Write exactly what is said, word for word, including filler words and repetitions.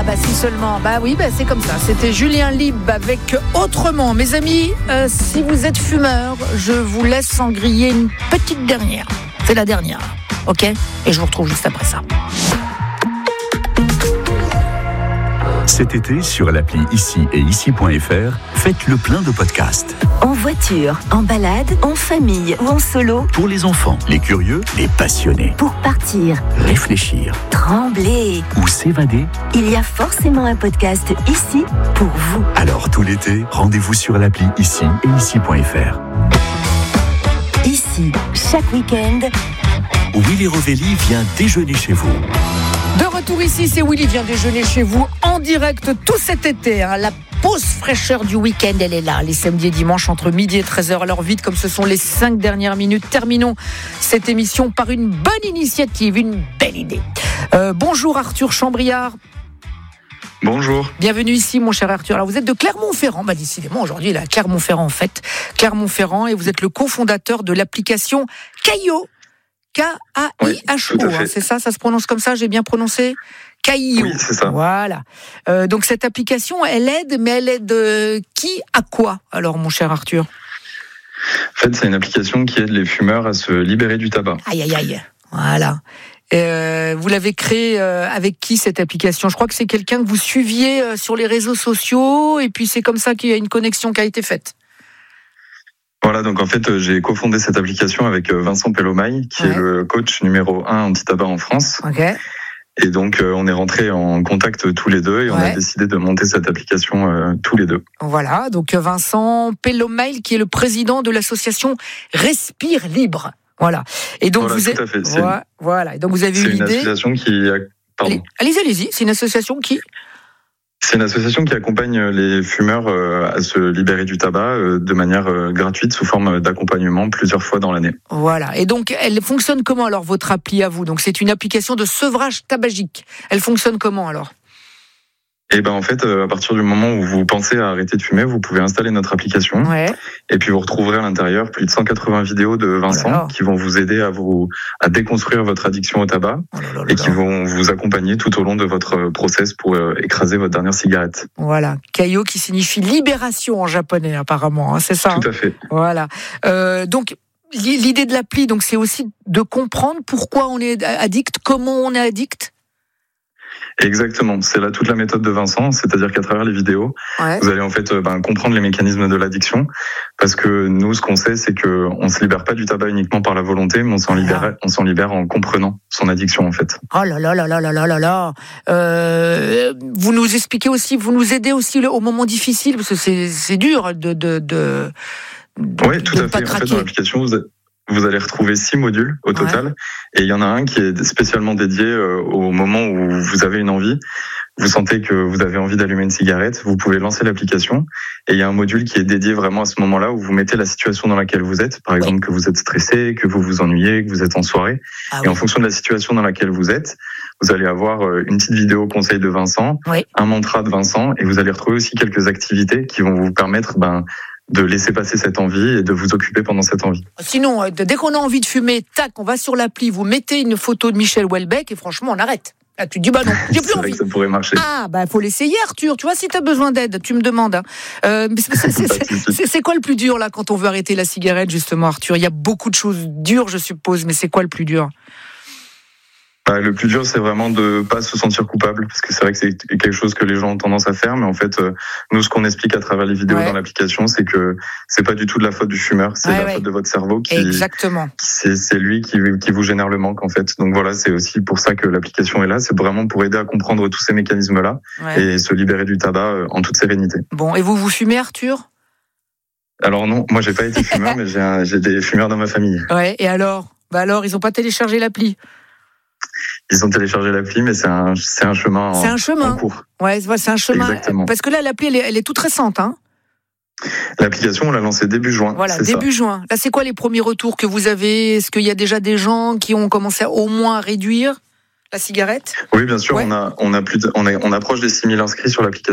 bah si seulement. Bah oui, bah c'est comme ça. C'était Julien Lieb avec Autrement. Mes amis, euh, si vous êtes fumeur, je vous laisse en griller une petite dernière. C'est la dernière, ok ? Et je vous retrouve juste après ça. Cet été, sur l'appli Ici et Ici point F R, faites le plein de podcasts. En voiture, en balade, en famille ou en solo. Pour les enfants, les curieux, les passionnés. Pour partir, réfléchir, trembler ou s'évader. Il y a forcément un podcast ici pour vous. Alors tout l'été, rendez-vous sur l'appli Ici et Ici point F R. Ici, chaque week-end, Willy Rovelli vient déjeuner chez vous. De retour ici, c'est Willy vient déjeuner chez vous en direct tout cet été. Hein. La pause fraîcheur du week-end, elle est là. Les samedis et dimanches entre midi et treize heures. Alors vite, comme ce sont les cinq dernières minutes, terminons cette émission par une bonne initiative, une belle idée. Euh, bonjour Arthur Chambriard. Bonjour. Bienvenue ici, mon cher Arthur. Alors, vous êtes de Clermont-Ferrand. Bah, décidément, aujourd'hui, là, Clermont-Ferrand, en fait. Clermont-Ferrand, et vous êtes le cofondateur de l'application Kaio. K A I H O, oui, hein, c'est ça, ça se prononce comme ça, j'ai bien prononcé Kaio. Oui, c'est ça. Voilà. Euh, donc, cette application, elle aide, mais elle aide euh, qui à quoi, alors, mon cher Arthur ? En fait, c'est une application qui aide les fumeurs à se libérer du tabac. Aïe, aïe, aïe. Voilà. Euh, vous l'avez créé euh, avec qui cette application ? Je crois que c'est quelqu'un que vous suiviez euh, sur les réseaux sociaux, et puis c'est comme ça qu'il y a une connexion qui a été faite. Voilà, donc en fait, j'ai cofondé cette application avec Vincent Pellomaille, qui ouais. est le coach numéro un anti-tabac en France. Okay. Et donc, on est rentrés en contact tous les deux et ouais. on a décidé de monter cette application euh, tous les deux. Voilà, donc Vincent Pellomaille, qui est le président de l'association Respire Libre. Voilà. Et donc voilà, vous tout êtes... à fait. C'est voilà. Et donc vous avez eu l'idée. C'est une association qui. A... Pardon. Allez, allez-y, allez-y. C'est une association qui. C'est une association qui accompagne les fumeurs à se libérer du tabac de manière gratuite sous forme d'accompagnement plusieurs fois dans l'année. Voilà. Et donc, elle fonctionne comment alors, votre appli à vous ? Donc, c'est une application de sevrage tabagique. Elle fonctionne comment alors ? Et ben en fait, à partir du moment où vous pensez à arrêter de fumer, vous pouvez installer notre application. Ouais. Et puis vous retrouverez à l'intérieur plus de cent quatre-vingts vidéos de Vincent oh qui vont vous aider à vous à déconstruire votre addiction au tabac oh là là là et qui vont vous accompagner tout au long de votre process pour euh, écraser votre dernière cigarette. Voilà, Kaio qui signifie libération en japonais apparemment, hein, c'est ça. Tout à fait. Voilà. Euh, donc l'idée de l'appli, donc c'est aussi de comprendre pourquoi on est addict, comment on est addict. Exactement, c'est là toute la méthode de Vincent, c'est-à-dire qu'à travers les vidéos, ouais. vous allez en fait ben, comprendre les mécanismes de l'addiction, parce que nous, ce qu'on sait, c'est que on se libère pas du tabac uniquement par la volonté, mais on s'en libère, on s'en libère en comprenant son addiction en fait. Oh là là là là là là là là. Euh, vous nous expliquez aussi, vous nous aidez aussi au moment difficile, parce que c'est c'est dur de de de. de oui, tout de à fait. En fait, dans l'application, vous avez... Vous allez retrouver six modules au total, ouais. et il y en a un qui est spécialement dédié au moment où vous avez une envie. Vous sentez que vous avez envie d'allumer une cigarette, vous pouvez lancer l'application, et il y a un module qui est dédié vraiment à ce moment-là où vous mettez la situation dans laquelle vous êtes, par exemple oui. que vous êtes stressé, que vous vous ennuyez, que vous êtes en soirée, ah, et oui. en fonction de la situation dans laquelle vous êtes, vous allez avoir une petite vidéo conseil de Vincent, oui. un mantra de Vincent, et vous allez retrouver aussi quelques activités qui vont vous permettre ben de laisser passer cette envie et de vous occuper pendant cette envie. Sinon, dès qu'on a envie de fumer, tac, on va sur l'appli, vous mettez une photo de Michel Houellebecq et franchement, on arrête. Là, tu te dis, bah non, j'ai plus envie. C'est vrai que ça pourrait marcher. Ah, bah faut l'essayer, Arthur. Tu vois, si tu as besoin d'aide, tu me demandes. Hein. Euh, c'est, c'est, c'est, c'est, c'est quoi le plus dur, là, quand on veut arrêter la cigarette, justement, Arthur ? Il y a beaucoup de choses dures, je suppose, mais c'est quoi le plus dur ? Le plus dur, c'est vraiment de pas se sentir coupable, parce que c'est vrai que c'est quelque chose que les gens ont tendance à faire, mais en fait, nous, ce qu'on explique à travers les vidéos ouais. dans l'application, c'est que c'est pas du tout de la faute du fumeur, c'est ouais, la ouais. faute de votre cerveau qui, Exactement. qui c'est, c'est lui qui, qui vous génère le manque, en fait. Donc voilà, c'est aussi pour ça que l'application est là, c'est vraiment pour aider à comprendre tous ces mécanismes-là ouais. et se libérer du tabac en toute sérénité. Bon, et vous, vous fumez, Arthur ? Alors non, moi, j'ai pas été fumeur, mais j'ai, un, j'ai des fumeurs dans ma famille. Ouais, et alors ? Bah alors, ils ont pas téléchargé l'appli ? Ils ont téléchargé l'appli, mais c'est un, c'est un chemin en, c'est un chemin. en cours. Ouais, c'est un chemin. Exactement. Parce que là, l'appli, elle est, elle est toute récente, hein. L'application, on l'a lancée début juin. Voilà, c'est début ça. juin. Là, c'est quoi les premiers retours que vous avez ? Est-ce qu'il y a déjà des gens qui ont commencé à, au moins à réduire la cigarette ? Oui, bien sûr. Ouais. On a, on a plus, de, on, est, on approche des six mille inscrits sur l'application.